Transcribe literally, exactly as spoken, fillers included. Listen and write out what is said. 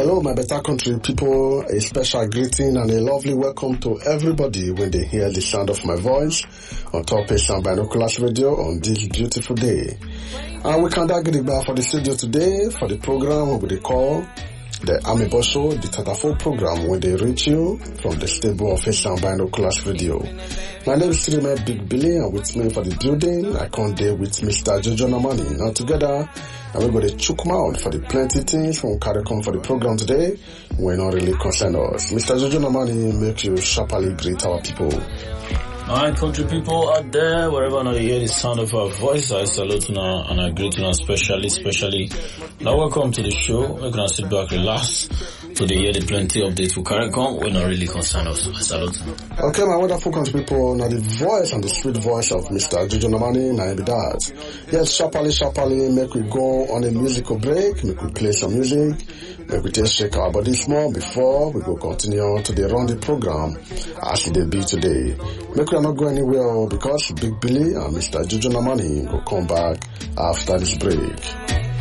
Hello, my better country people. A special greeting and a lovely welcome to everybody when they hear the sound of my voice on Top Ace and Binoculars Radio on this beautiful day. And we can get back for the studio today for the program we they call the Amiibo Show, the Tatafo program when they reach you from the stable of Ace and Binoculars Radio. My name is Streamer Big Billy, and with me for the building, I come there with Mister Jojo Namani. Now together, and we're going to chook out for the plenty things from CARICOM for the program today. We're not really concerned us. Mister Jojo Namani, make you sharply greet our people. My country people out there, wherever you hear the sound of our voice, I salute you and I greet you especially, especially. Now welcome to the show. We're going to sit back, relax. So they hear the plenty updates for CARICOM. We're not really concerned us. I salute you. Okay, my wonderful country people, now the voice and the sweet voice of Mister Jojo Namani, now be that. Yes, sharply, sharply, make we go on a musical break, make we play some music, make we just shake our body small before we go continue to the run the program as it will be today. Make we not go anywhere because Big Billy and Mister Jojo Namani will come back after this break.